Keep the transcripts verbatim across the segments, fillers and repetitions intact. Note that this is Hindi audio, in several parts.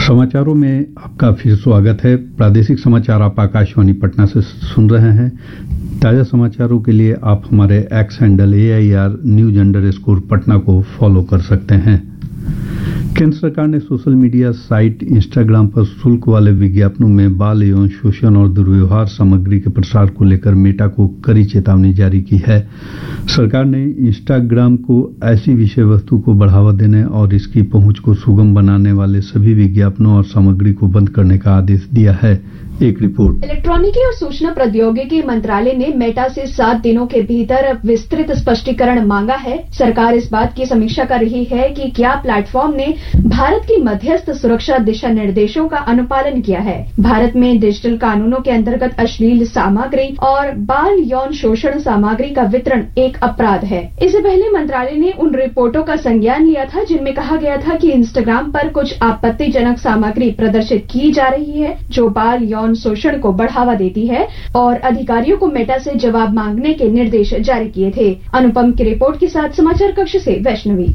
समाचारों में आपका फिर स्वागत है। प्रादेशिक समाचार आप आकाशवाणी पटना से सुन रहे हैं। ताज़ा समाचारों के लिए आप हमारे x handle A I R news under score Patna को फॉलो कर सकते हैं। केंद्र सरकार ने सोशल मीडिया साइट इंस्टाग्राम पर शुल्क वाले विज्ञापनों में बाल यौन शोषण और दुर्व्यवहार सामग्री के प्रसार को लेकर मेटा को कड़ी चेतावनी जारी की है। सरकार ने इंस्टाग्राम को ऐसी विषय वस्तु को बढ़ावा देने और इसकी पहुंच को सुगम बनाने वाले सभी विज्ञापनों और सामग्री को बंद करने का आदेश दिया है। एक रिपोर्ट। इलेक्ट्रॉनिकी और सूचना प्रौद्योगिकी मंत्रालय ने मेटा से सात दिनों के भीतर विस्तृत स्पष्टीकरण मांगा है। सरकार इस बात की समीक्षा कर रही है कि क्या प्लेटफॉर्म ने भारत की मध्यस्थ सुरक्षा दिशा निर्देशों का अनुपालन किया है। भारत में डिजिटल कानूनों के अंतर्गत अश्लील सामग्री और बाल यौन शोषण सामग्री का वितरण एक अपराध है। इससे पहले मंत्रालय ने उन रिपोर्टों का संज्ञान लिया था जिनमें कहा गया था कि इंस्टाग्राम पर कुछ आपत्तिजनक सामग्री प्रदर्शित की जा रही है जो बाल यौन शोषण को बढ़ावा देती है और अधिकारियों को मेटा से जवाब मांगने के निर्देश जारी किए थे। अनुपम की रिपोर्ट के साथ समाचार कक्ष से वैष्णवी।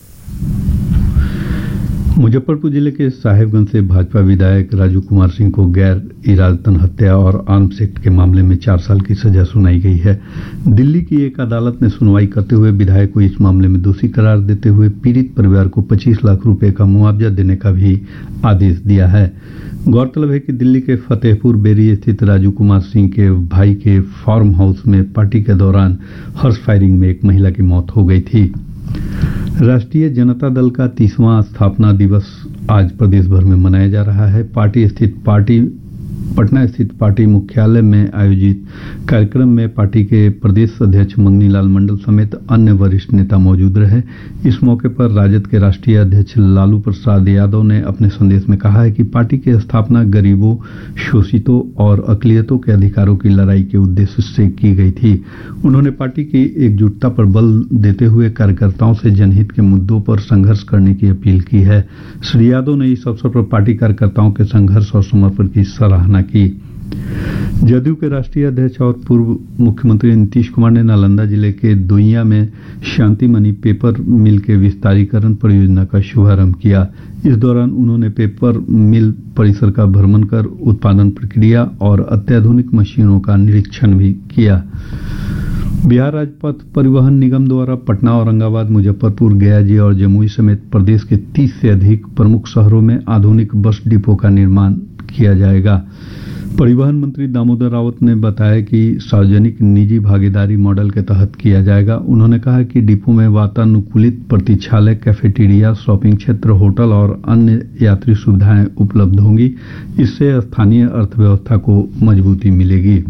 मुजफ्फरपुर जिले के साहेबगंज से भाजपा विधायक राजू कुमार सिंह को गैर इरादतन हत्या और आर्म्स एक्ट के मामले में चार साल की सजा सुनाई गई है। दिल्ली की एक अदालत ने सुनवाई करते हुए विधायक को इस मामले में दोषी करार देते हुए पीड़ित परिवार को पच्चीस लाख रुपए का मुआवजा देने का भी आदेश दिया है। गौरतलब है कि दिल्ली के फतेहपुर बेरी स्थित राजू कुमार सिंह के भाई के फार्म हाउस में पार्टी के दौरान हर्ष फायरिंग में एक महिला की मौत हो गई थी। राष्ट्रीय जनता दल का तीसवां स्थापना दिवस आज प्रदेश भर में मनाया जा रहा है। पार्टी स्थित पार्टी पटना स्थित पार्टी मुख्यालय में आयोजित कार्यक्रम में पार्टी के प्रदेश अध्यक्ष मंगनी लाल मंडल समेत अन्य वरिष्ठ नेता मौजूद रहे। इस मौके पर राजद के राष्ट्रीय अध्यक्ष लालू प्रसाद यादव ने अपने संदेश में कहा है कि पार्टी की स्थापना गरीबों, शोषितों और अकलियतों के अधिकारों की लड़ाई के उद्देश्य से की गई थी। उन्होंने पार्टी की एकजुटता पर बल देते हुए कार्यकर्ताओं से जनहित के मुद्दों पर संघर्ष करने की अपील की है। श्री यादव ने इस अवसर पर पार्टी कार्यकर्ताओं के संघर्ष और समर्पण की सराहना की। जदयू के राष्ट्रीय अध्यक्ष और पूर्व मुख्यमंत्री नीतीश कुमार ने नालंदा जिले के दोइया में शांतिमणि पेपर मिल के विस्तारीकरण परियोजना का शुभारंभ किया। इस दौरान उन्होंने पेपर मिल परिसर का भ्रमण कर उत्पादन प्रक्रिया और अत्याधुनिक मशीनों का निरीक्षण भी किया। बिहार राजपथ परिवहन निगम द्वारा पटना, औरंगाबाद, मुजफ्फरपुर, गया और जमुई समेत प्रदेश के तीस से अधिक प्रमुख शहरों में आधुनिक बस डिपो का निर्माण किया जाएगा। परिवहन मंत्री दामोदर रावत ने बताया कि सार्वजनिक निजी भागीदारी मॉडल के तहत किया जाएगा। उन्होंने कहा कि डिपो में वातानुकूलित प्रतीक्षालय, कैफेटेरिया, शॉपिंग क्षेत्र, होटल और अन्य यात्री सुविधाएं उपलब्ध होंगी। इससे स्थानीय अर्थव्यवस्था को मजबूती मिलेगी।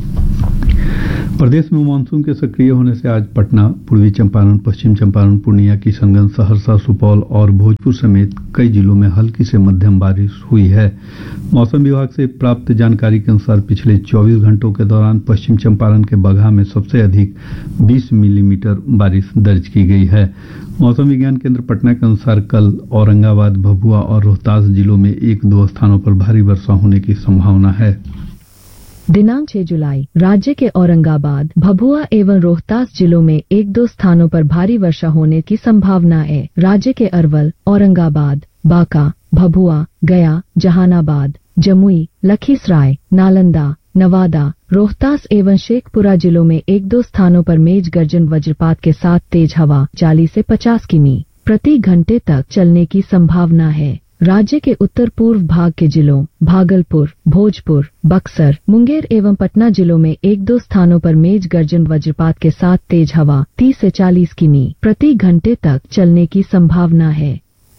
प्रदेश में मानसून के सक्रिय होने से आज पटना, पूर्वी चंपारण, पश्चिम चंपारण, पूर्णिया, किशनगंज, सहरसा, सुपौल और भोजपुर समेत कई जिलों में हल्की से मध्यम बारिश हुई है। मौसम विभाग से प्राप्त जानकारी के अनुसार पिछले चौबीस घंटों के दौरान पश्चिम चंपारण के बगहा में सबसे अधिक बीस मिलीमीटर बारिश दर्ज की गई है। मौसम विज्ञान केंद्र पटना के अनुसार कल औरंगाबाद, भभुआ और रोहतास जिलों में एक दो स्थानों पर भारी वर्षा होने की संभावना है। दिनांक छह जुलाई राज्य के औरंगाबाद, भभुआ एवं रोहतास जिलों में एक दो स्थानों पर भारी वर्षा होने की संभावना है। राज्य के अरवल, औरंगाबाद, बांका, भभुआ, गया, जहानाबाद, जमुई, लखीसराय, नालंदा, नवादा, रोहतास एवं शेखपुरा जिलों में एक दो स्थानों पर मेघ गर्जन वज्रपात के साथ तेज हवा चालीस से पचास किमी प्रति घंटे तक चलने की संभावना है। राज्य के उत्तर पूर्व भाग के जिलों भागलपुर, भोजपुर, बक्सर, मुंगेर एवं पटना जिलों में एक दो स्थानों पर मेघ गर्जन वज्रपात के साथ तेज हवा तीस से चालीस किमी प्रति घंटे तक चलने की संभावना है।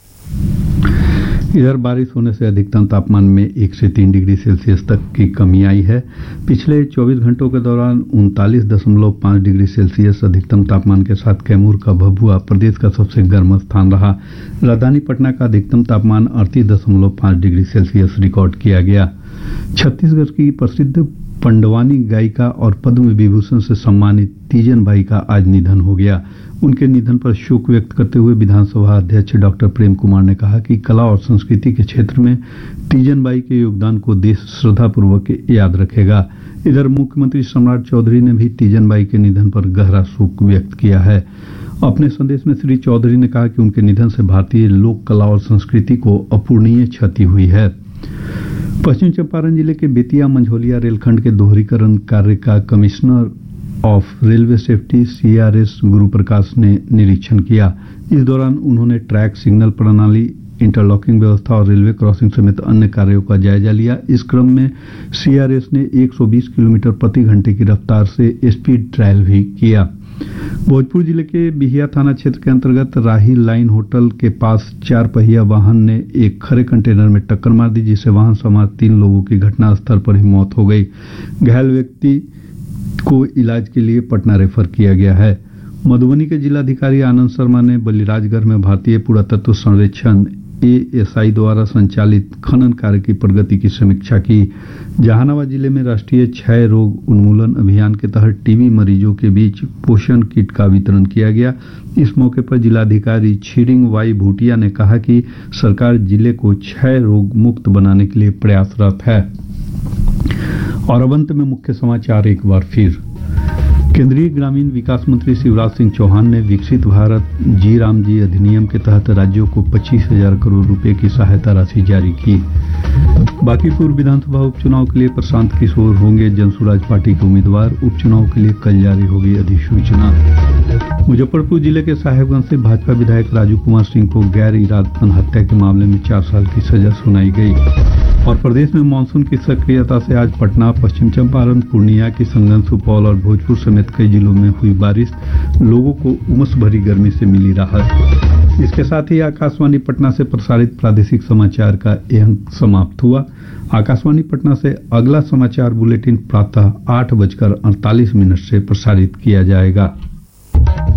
इधर बारिश होने से अधिकतम तापमान में एक से तीन डिग्री सेल्सियस तक की कमी आई है। पिछले चौबीस घंटों के दौरान उनतालीस दशमलव पाँच डिग्री सेल्सियस अधिकतम तापमान के साथ कैमूर का भभुआ प्रदेश का सबसे गर्म स्थान रहा। राजधानी पटना का अधिकतम तापमान अड़तीस दशमलव पाँच डिग्री सेल्सियस रिकॉर्ड किया गया। छत्तीसगढ़ की प्रसिद्ध पंडवानी गायिका और पद्म विभूषण से सम्मानित तीजन बाई का आज निधन हो गया। उनके निधन पर शोक व्यक्त करते हुए विधानसभा अध्यक्ष डॉक्टर प्रेम कुमार ने कहा कि कला और संस्कृति के क्षेत्र में तीजन बाई के योगदान को देश श्रद्धापूर्वक याद रखेगा। इधर मुख्यमंत्री सम्राट चौधरी ने भी तीजन बाई के निधन पर गहरा शोक व्यक्त किया है। अपने संदेश में श्री चौधरी ने कहा कि उनके निधन से भारतीय लोक कला और संस्कृति को अपूरणीय क्षति हुई है। पश्चिम चंपारण जिले के बेतिया मंझौलिया रेलखंड के दोहरीकरण कार्य का commissioner of railway safety CRS गुरु प्रकाश ने निरीक्षण किया। इस दौरान उन्होंने ट्रैक सिग्नल प्रणाली, इंटरलॉकिंग व्यवस्था और रेलवे क्रॉसिंग समेत अन्य कार्यों का जायजा लिया। इस क्रम में सीआरएस ने एक सौ बीस किलोमीटर प्रति घंटे की रफ्तार से स्पीड ट्रायल भी किया। भोजपुर जिले के बिहिया थाना क्षेत्र के अंतर्गत राही लाइन होटल के पास चार पहिया वाहन ने एक खरे कंटेनर में टक्कर मार दी, जिससे वाहन सवार तीन लोगों की घटनास्थल पर ही मौत हो गई। घायल व्यक्ति को इलाज के लिए पटना रेफर किया गया है। मधुबनी के जिलाधिकारी आनंद शर्मा ने बलिराजगढ़ में भारतीय पुरातत्व सर्वेक्षण एएसआई द्वारा संचालित खनन कार्य की प्रगति की समीक्षा की। जहानाबाद जिले में राष्ट्रीय क्षय रोग उन्मूलन अभियान के तहत टीबी मरीजों के बीच पोषण किट का वितरण किया गया। इस मौके पर जिलाधिकारी छिरिंग वाई भूटिया ने कहा कि सरकार जिले को क्षय रोग मुक्त बनाने के लिए प्रयासरत है। और अब अंत में मुख्य समाचार एक बार फिर। केंद्रीय ग्रामीण विकास मंत्री शिवराज सिंह चौहान ने विकसित भारत जी राम जी अधिनियम के तहत राज्यों को पच्चीस हजार करोड़ रुपए की सहायता राशि जारी की। बांकीपुर विधानसभा उपचुनाव के लिए प्रशांत किशोर होंगे जनसुराज पार्टी के उम्मीदवार। उपचुनाव के लिए कल जारी होगी अधिसूचना। मुजफ्फरपुर जिले के साहेबगंज से भाजपा विधायक राजू कुमार सिंह को गैर इरादतन हत्या के मामले में चार साल की सजा सुनाई गई। और प्रदेश में मानसून की सक्रियता से आज पटना, पश्चिम चंपारण, पूर्णिया, किशनगंज, सुपौल और भोजपुर समेत कई जिलों में हुई बारिश। लोगों को उमस भरी गर्मी से मिली राहत। इसके साथ ही आकाशवाणी पटना से प्रसारित प्रादेशिक समाचार का यह अंक समाप्त हुआ। आकाशवाणी पटना से अगला समाचार बुलेटिन प्रातः आठ बजकर अड़तालीस मिनट से प्रसारित किया जाएगा।